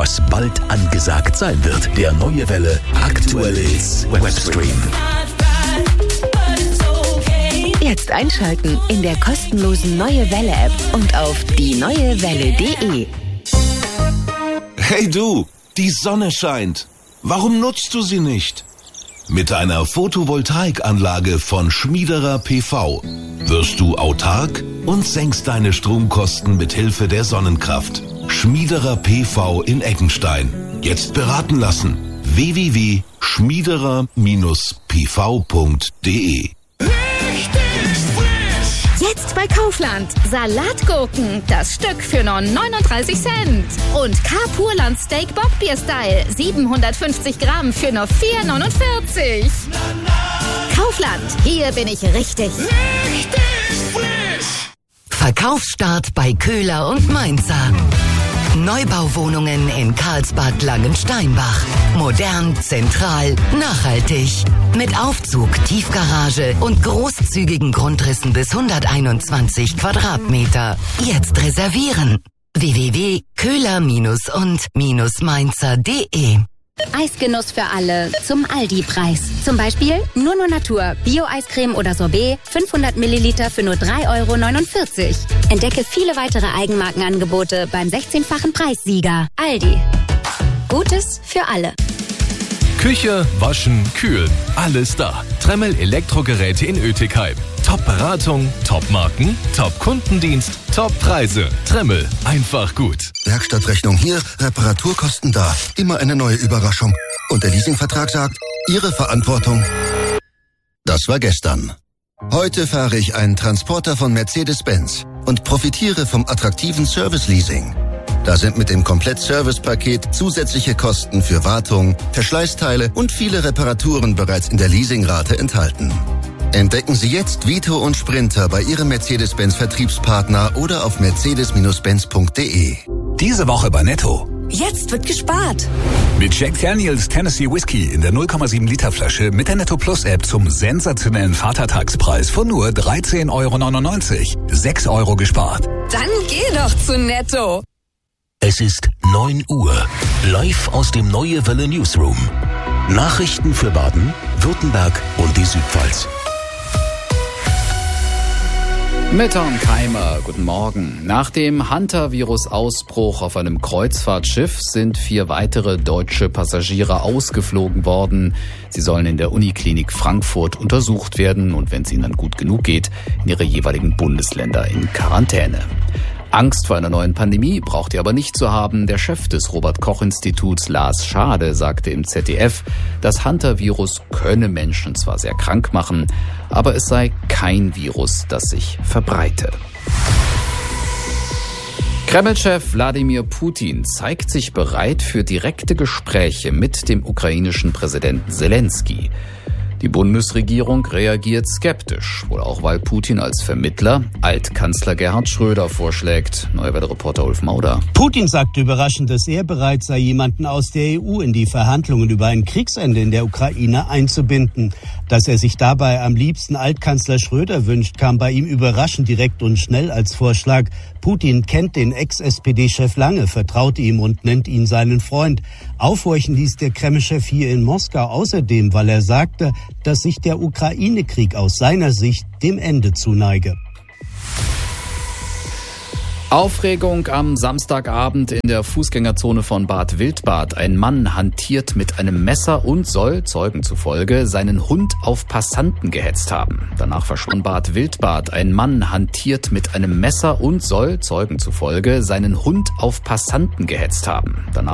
was bald angesagt sein wird. Der Neue Welle Aktuelle Hits Webstream. Jetzt einschalten in der kostenlosen Neue Welle App und auf dieneuewelle.de. Hey du, die Sonne scheint. Warum nutzt du sie nicht? Mit einer Photovoltaikanlage von Schmiederer PV wirst du autark und senkst deine Stromkosten mit Hilfe der Sonnenkraft. Schmiederer PV in Eckenstein. Jetzt beraten lassen. www.schmiederer-pv.de. Jetzt bei Kaufland. Salatgurken, das Stück für nur 39 Cent. Und K-Purland Steak Bockbier Style, 750 Gramm für nur 4,49. Kaufland, hier bin ich richtig. Verkaufsstart bei Köhler und Mainzer. Neubauwohnungen in Karlsbad-Langensteinbach. Modern, zentral, nachhaltig. Mit Aufzug, Tiefgarage und großzügigen Grundrissen bis 121 Quadratmeter. Jetzt reservieren. www.köhler-und-mainzer.de. Eisgenuss für alle zum Aldi-Preis. Zum Beispiel nur Natur, Bio-Eiscreme oder Sorbet, 500 Milliliter für nur 3,49 €. Entdecke viele weitere Eigenmarkenangebote beim 16-fachen Preissieger. Aldi. Gutes für alle. Küche, Waschen, Kühlen, alles da. Tremmel Elektrogeräte in Oetikheim. Top-Beratung, Top-Marken, Top-Kundendienst, Top-Preise. Tremmel, einfach gut. Werkstattrechnung hier, Reparaturkosten da. Immer eine neue Überraschung. Und der Leasingvertrag sagt, Ihre Verantwortung. Das war gestern. Heute fahre ich einen Transporter von Mercedes-Benz und profitiere vom attraktiven Service-Leasing. Da sind mit dem Komplett-Service-Paket zusätzliche Kosten für Wartung, Verschleißteile und viele Reparaturen bereits in der Leasingrate enthalten. Entdecken Sie jetzt Vito und Sprinter bei Ihrem Mercedes-Benz-Vertriebspartner oder auf mercedes-benz.de. Diese Woche bei Netto. Jetzt wird gespart. Mit Jack Daniels Tennessee Whiskey in der 0,7 Liter Flasche mit der Netto Plus App zum sensationellen Vatertagspreis von nur 13,99 €. 6 € gespart. Dann geh doch zu Netto. Es ist 9 Uhr. Live aus dem Neue Welle Newsroom. Nachrichten für Baden, Württemberg und die Südpfalz. Mit Tom Keimer, guten Morgen. Nach dem Hantavirus-Ausbruch auf einem Kreuzfahrtschiff sind 4 weitere deutsche Passagiere ausgeflogen worden. Sie sollen in der Uniklinik Frankfurt untersucht werden und, wenn es ihnen dann gut genug geht, in ihre jeweiligen Bundesländer in Quarantäne. Angst vor einer neuen Pandemie braucht ihr aber nicht zu haben. Der Chef des Robert-Koch-Instituts, Lars Schade, sagte im ZDF, das Hantavirus könne Menschen zwar sehr krank machen, aber es sei kein Virus, das sich verbreite. Kreml-Chef Wladimir Putin zeigt sich bereit für direkte Gespräche mit dem ukrainischen Präsidenten Selenskyj. Die Bundesregierung reagiert skeptisch, wohl auch weil Putin als Vermittler Altkanzler Gerhard Schröder vorschlägt. Neue Welle-Reporter Ulf Mauder. Putin sagte überraschend, dass er bereit sei, jemanden aus der EU in die Verhandlungen über ein Kriegsende in der Ukraine einzubinden. Dass er sich dabei am liebsten Altkanzler Schröder wünscht, kam bei ihm überraschend direkt und schnell als Vorschlag. Putin kennt den Ex-SPD-Chef lange, vertraut ihm und nennt ihn seinen Freund. Aufhorchen ließ der Kreml-Chef hier in Moskau außerdem, weil er sagte, dass sich der Ukraine-Krieg aus seiner Sicht dem Ende zuneige. Aufregung am Samstagabend in der Fußgängerzone von Bad Wildbad. Ein Mann hantiert mit einem Messer und soll, Zeugen zufolge, seinen Hund auf Passanten gehetzt haben. Danach verschwand Bad Wildbad. Ein Mann hantiert mit einem Messer und soll, Zeugen zufolge, seinen Hund auf Passanten gehetzt haben. Danach